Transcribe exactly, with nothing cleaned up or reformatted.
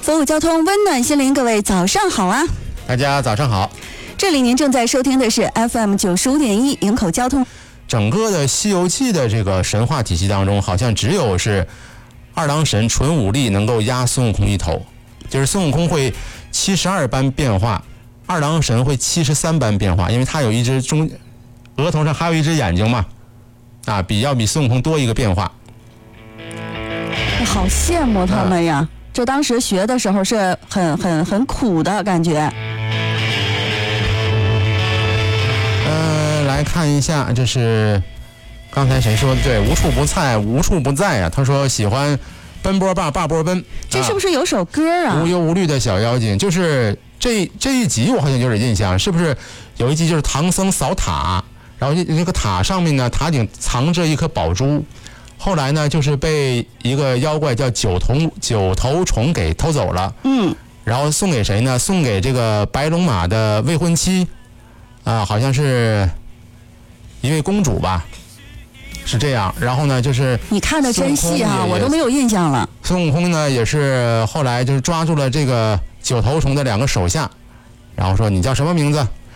服务交通，温暖心灵，各位早上好啊！ 大家早上好， 这里您正在收听的是 F M 九十五点一营口交通。 整个的《西游记》的这个神话体系当中，好像只有是二郎神纯武力能够压孙悟空一头，就是孙悟空会七十二般变化，二郎神会七十三般变化，因为他有一只中额头上还有一只眼睛嘛，啊，比要比孙悟空多一个变化。 我好羡慕他们呀！啊，就当时学的时候是很很很苦的感觉。 呃，来看一下，这是刚才谁说的？对，无处不在，无处不在啊！他说喜欢奔波吧，霸波奔。 这是不是有首歌啊？ 无忧无虑的小妖精，就是这这一集我好像有点印象，是不是有一集就是唐僧扫塔，然后这个塔上面呢，塔顶藏着一颗宝珠。后来呢，就是被一个妖怪叫九头九头虫给偷走了。 嗯， 然后送给谁呢？送给这个白龙马的未婚妻，啊，好像是一位公主吧，是这样。然后呢，就是你看的真细啊，我都没有印象了。 孙悟空呢，也是后来就是抓住了这个九头虫的两个手下，然后说：“你叫什么名字？”